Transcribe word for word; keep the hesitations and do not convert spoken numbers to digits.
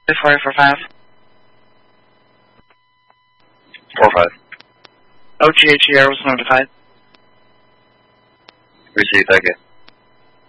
four four five. four five. O G H E R was notified. Received, thank you.